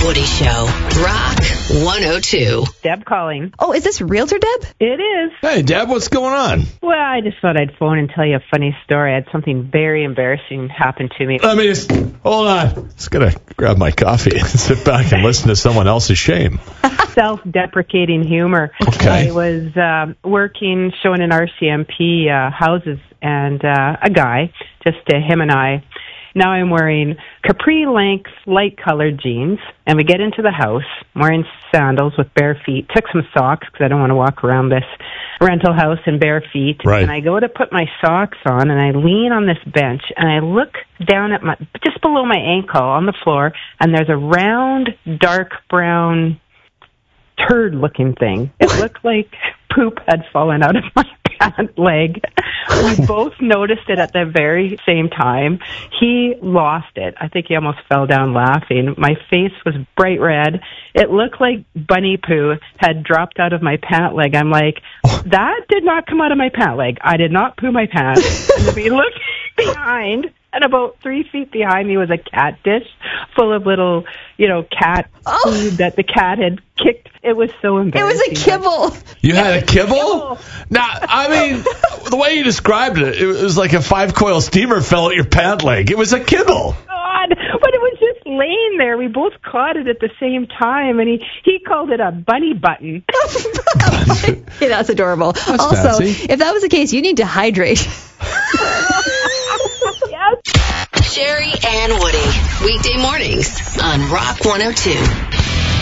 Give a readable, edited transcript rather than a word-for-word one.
Woody Show. Rock 102. Deb calling. Oh, is this Realtor Deb? It is. Hey, Deb, what's going on? Well, I just thought I'd phone and tell you a funny story. I had something very embarrassing happen to me. Let me just, hold on. Just going to grab my coffee and sit back and listen to someone else's shame. Self-deprecating humor. Okay. I was working, showing an RCMP houses, and a guy, just him and I. Now I'm wearing capri-length, light-colored jeans, and we get into the house. I'm wearing sandals with bare feet. Took some socks because I don't want to walk around this rental house in bare feet. Right. And I go to put my socks on, and I lean on this bench, and I look down at just below my ankle on the floor, and there's a round, dark brown turd-looking thing. It looked like poop had fallen out of my pant leg. We both noticed it at the very same time. He lost it. I think he almost fell down laughing. My face was bright red. It looked like bunny poo had dropped out of my pant leg. I'm like, that did not come out of my pant leg. I did not poo my pants. And if you look behind, and about 3 feet behind me was a cat dish full of little, cat food that the cat had kicked. It was so embarrassing. It was a kibble. You had a kibble? Now, I mean, the way you described it, it was like a 5-coil steamer fell at your pant leg. It was a kibble. God, but it was just laying there. We both caught it at the same time, and he called it a bunny button. Hey, that's adorable. That's also, fancy. if that was the case, you need to hydrate. Yes. Sherry and Woody. Weekday mornings on Rock 102.